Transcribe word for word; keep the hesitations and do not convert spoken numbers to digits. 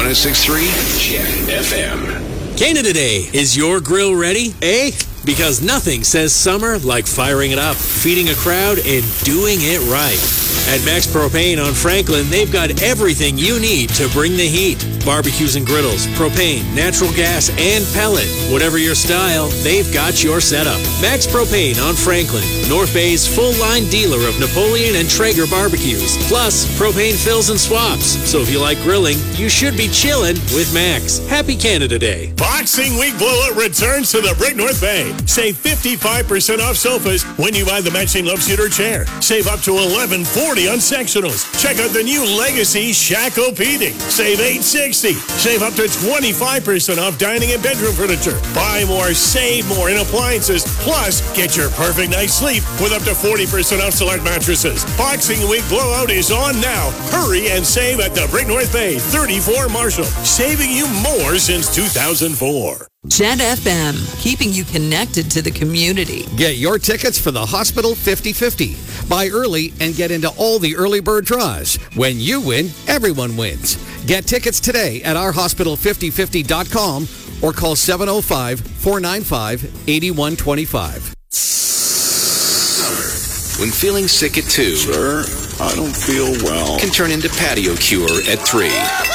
one oh six point three Jet F M. Canada Day. Is your grill ready? Eh? Because nothing says summer like firing it up, feeding a crowd, and doing it right. At Max Propane on Franklin, they've got everything you need to bring the heat. Barbecues and griddles, propane, natural gas, and pellet. Whatever your style, they've got your setup. Max Propane on Franklin, North Bay's full-line dealer of Napoleon and Traeger barbecues. Plus, propane fills and swaps. So if you like grilling, you should be chilling with Max. Happy Canada Day. Boxing Week Blowout returns to the Brick North Bay. Save fifty-five percent off sofas when you buy the matching love seat or chair. Save up to eleven forty on sectionals. Check out the new Legacy Shacopedic. Save eight sixty. Save up to twenty-five percent off dining and bedroom furniture. Buy more, save more in appliances. Plus, get your perfect night's sleep with up to forty percent off select mattresses. Boxing Week Blowout is on now. Hurry and save at the Brick North Bay, thirty-four Marshall. Saving you more since two thousand four. Jet F M, keeping you connected to the community. Get your tickets for the Hospital fifty fifty. Buy early and get into all the early bird draws. When you win, everyone wins. Get tickets today at our hospital fifty fifty dot com or call seven oh five, four nine five, eight one two five. Summer, when feeling sick at two, Sir, I don't feel well. can turn into patio cure at three.